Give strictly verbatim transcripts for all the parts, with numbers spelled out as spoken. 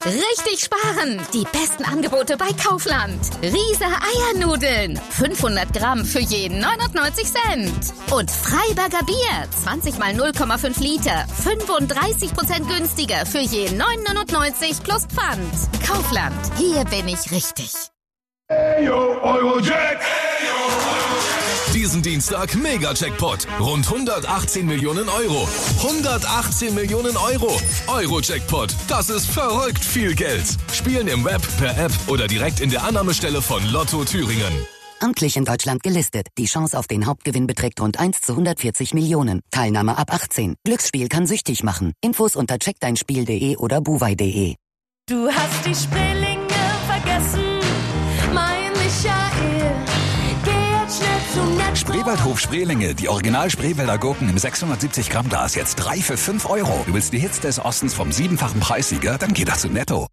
Richtig sparen! Die besten Angebote bei Kaufland. Riese Eiernudeln. fünfhundert Gramm für jeden neunundneunzig Cent. Und Freiberger Bier. zwanzig mal null Komma fünf Liter. fünfunddreißig Prozent günstiger für jeden neun neunundneunzig plus Pfand. Kaufland. Hier bin ich richtig. Eyo, Eurojack. Diesen Dienstag Mega-Jackpot. Rund hundertachtzehn Millionen Euro. hundertachtzehn Millionen Euro. Euro-Jackpot. Das ist verrückt viel Geld. Spielen im Web, per App oder direkt in der Annahmestelle von Lotto Thüringen. Amtlich in Deutschland gelistet. Die Chance auf den Hauptgewinn beträgt rund eins zu hundertvierzig Millionen. Teilnahme ab achtzehn. Glücksspiel kann süchtig machen. Infos unter check dein spiel punkt de oder buwei punkt de. Du hast die Spreelinge vergessen, mein Michael. Geh jetzt schnell zum Netto. Spreewaldhof Spreelinge, die Original Spreewälder Gurken im sechshundertsiebzig Gramm Glas, jetzt drei für fünf Euro. Du willst die Hits des Ostens vom siebenfachen Preissieger? Dann geh doch zu Netto.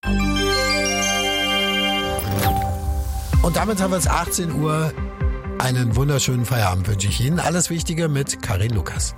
Und damit haben wir es achtzehn Uhr. Einen wunderschönen Feierabend wünsche ich Ihnen. Alles Wichtige mit Karin Lukas.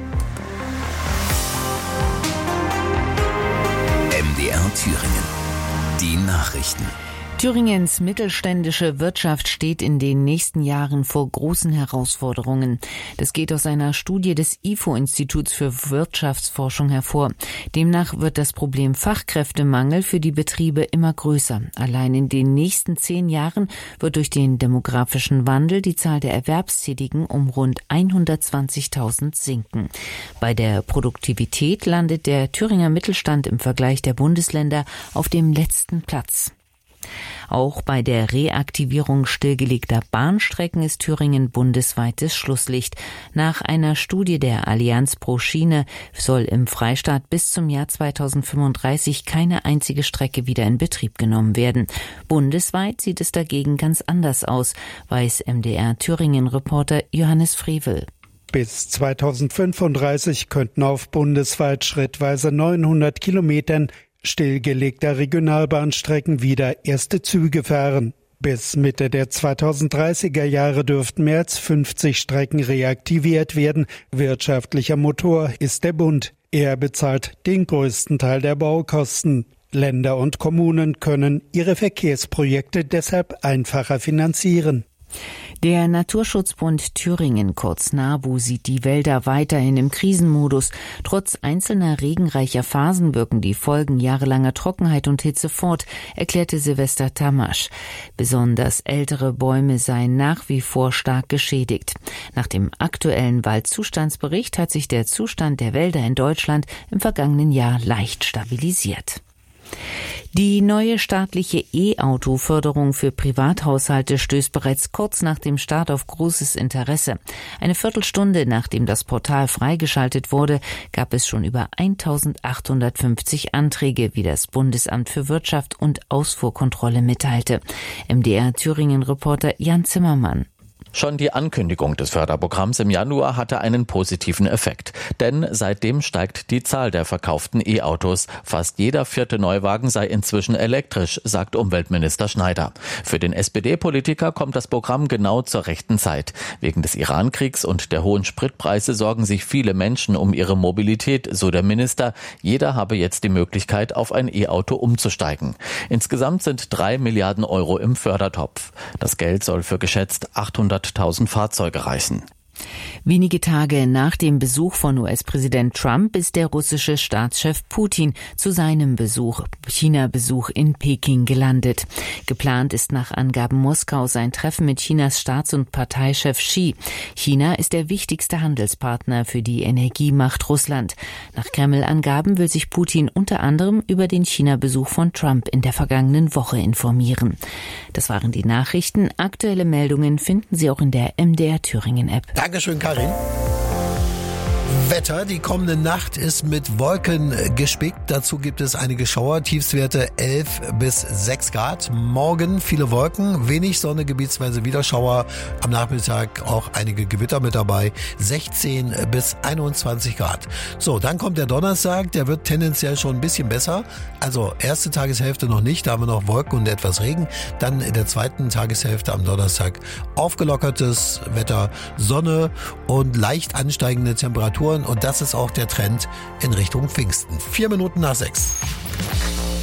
M D R Thüringen. Die Nachrichten. Thüringens mittelständische Wirtschaft steht in den nächsten Jahren vor großen Herausforderungen. Das geht aus einer Studie des I F O-Instituts für Wirtschaftsforschung hervor. Demnach wird das Problem Fachkräftemangel für die Betriebe immer größer. Allein in den nächsten zehn Jahren wird durch den demografischen Wandel die Zahl der Erwerbstätigen um rund hundertzwanzigtausend sinken. Bei der Produktivität landet der Thüringer Mittelstand im Vergleich der Bundesländer auf dem letzten Platz. Auch bei der Reaktivierung stillgelegter Bahnstrecken ist Thüringen bundesweites Schlusslicht. Nach einer Studie der Allianz pro Schiene soll im Freistaat bis zum Jahr zweitausendfünfunddreißig keine einzige Strecke wieder in Betrieb genommen werden. Bundesweit sieht es dagegen ganz anders aus, weiß M D R Thüringen-Reporter Johannes Frevel. Bis zweitausendfünfunddreißig könnten auf bundesweit schrittweise neunhundert Kilometern stillgelegter Regionalbahnstrecken wieder erste Züge fahren. Bis Mitte der zweitausenddreißiger Jahre dürften mehr als fünfzig Strecken reaktiviert werden. Wirtschaftlicher Motor ist der Bund. Er bezahlt den größten Teil der Baukosten. Länder und Kommunen können ihre Verkehrsprojekte deshalb einfacher finanzieren. Der Naturschutzbund Thüringen, kurz NABU, sieht die Wälder weiterhin im Krisenmodus. Trotz einzelner regenreicher Phasen wirken die Folgen jahrelanger Trockenheit und Hitze fort, erklärte Silvester Tamasch. Besonders ältere Bäume seien nach wie vor stark geschädigt. Nach dem aktuellen Waldzustandsbericht hat sich der Zustand der Wälder in Deutschland im vergangenen Jahr leicht stabilisiert. Die neue staatliche E-Auto-Förderung für Privathaushalte stößt bereits kurz nach dem Start auf großes Interesse. Eine Viertelstunde nachdem das Portal freigeschaltet wurde, gab es schon über eintausendachthundertfünfzig Anträge, wie das Bundesamt für Wirtschaft und Ausfuhrkontrolle mitteilte. M D R Thüringen-Reporter Jan Zimmermann. Schon die Ankündigung des Förderprogramms im Januar hatte einen positiven Effekt. Denn seitdem steigt die Zahl der verkauften E-Autos. Fast jeder vierte Neuwagen sei inzwischen elektrisch, sagt Umweltminister Schneider. Für den S P D-Politiker kommt das Programm genau zur rechten Zeit. Wegen des Iran-Kriegs und der hohen Spritpreise sorgen sich viele Menschen um ihre Mobilität, so der Minister. Jeder habe jetzt die Möglichkeit, auf ein E-Auto umzusteigen. Insgesamt sind drei Milliarden Euro im Fördertopf. Das Geld soll für geschätzt achthunderttausend Fahrzeuge reichen. Wenige Tage nach dem Besuch von U S-Präsident Trump ist der russische Staatschef Putin zu seinem Besuch, China-Besuch in Peking gelandet. Geplant ist nach Angaben Moskaus ein Treffen mit Chinas Staats- und Parteichef Xi. China ist der wichtigste Handelspartner für die Energiemacht Russland. Nach Kreml-Angaben will sich Putin unter anderem über den China-Besuch von Trump in der vergangenen Woche informieren. Das waren die Nachrichten. Aktuelle Meldungen finden Sie auch in der M D R Thüringen-App. Dankeschön, Karin. Wetter, die kommende Nacht ist mit Wolken gespickt. Dazu gibt es einige Schauer, Tiefstwerte elf bis sechs Grad. Morgen viele Wolken, wenig Sonne, gebietsweise wieder Schauer. Am Nachmittag auch einige Gewitter mit dabei, sechzehn bis einundzwanzig Grad. So, dann kommt der Donnerstag, der wird tendenziell schon ein bisschen besser. Also erste Tageshälfte noch nicht, da haben wir noch Wolken und etwas Regen. Dann in der zweiten Tageshälfte am Donnerstag aufgelockertes Wetter, Sonne und leicht ansteigende Temperaturen. Und das ist auch der Trend in Richtung Pfingsten. Vier Minuten nach sechs.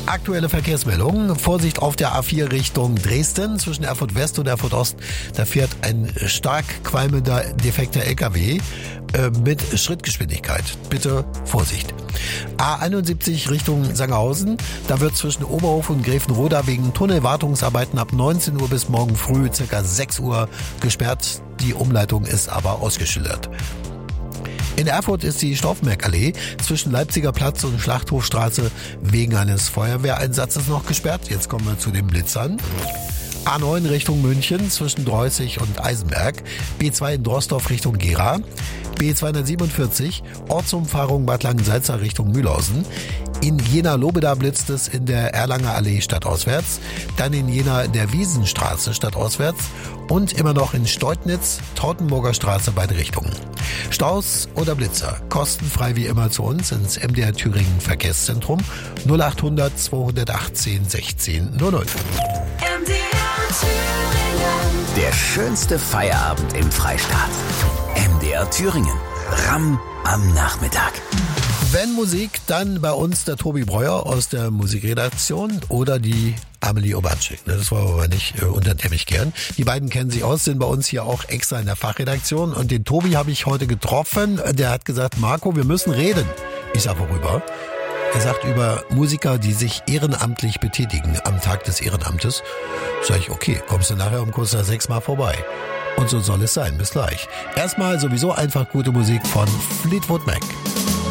Aktuelle Verkehrsmeldungen. Vorsicht auf der A vier Richtung Dresden. Zwischen Erfurt West und Erfurt Ost. Da fährt ein stark qualmender, defekter L K W äh, mit Schrittgeschwindigkeit. Bitte Vorsicht. A einundsiebzig Richtung Sangerhausen. Da wird zwischen Oberhof und Gräfenroda wegen Tunnelwartungsarbeiten ab neunzehn Uhr bis morgen früh ca. sechs Uhr gesperrt. Die Umleitung ist aber ausgeschildert. In Erfurt ist die Stauffenbergallee zwischen Leipziger Platz und Schlachthofstraße wegen eines Feuerwehreinsatzes noch gesperrt. Jetzt kommen wir zu den Blitzern. A neun Richtung München zwischen Dreußig und Eisenberg. B zwei in Drosdorf Richtung Gera. B zweihundertsiebenundvierzig Ortsumfahrung Bad Langensalza Richtung Mühlhausen. In Jena-Lobeda blitzt es in der Erlanger Allee stadtauswärts. Dann in Jena in der Wiesenstraße stadtauswärts. Und immer noch in Steutnitz, Tautenburger Straße beide Richtungen. Staus oder Blitzer, kostenfrei wie immer zu uns ins M D R Thüringen Verkehrszentrum null achthundert zweihundertachtzehn sechzehn null null. M D R Thüringen. Der schönste Feierabend im Freistaat. M D R Thüringen. Ramm am Nachmittag. Wenn Musik, dann bei uns der Tobi Breuer aus der Musikredaktion oder die Amelie Obatschik. Das wollen wir aber nicht äh, unter den Teppich kehren. Die beiden kennen sich aus, sind bei uns hier auch extra in der Fachredaktion. Und den Tobi habe ich heute getroffen. Der hat gesagt, Marco, wir müssen reden. Ich sag, worüber? Er sagt über Musiker, die sich ehrenamtlich betätigen am Tag des Ehrenamtes. Sag ich, okay, kommst du nachher um kurz nach sechs Mal vorbei. Und so soll es sein. Bis gleich. Erstmal sowieso einfach gute Musik von Fleetwood Mac.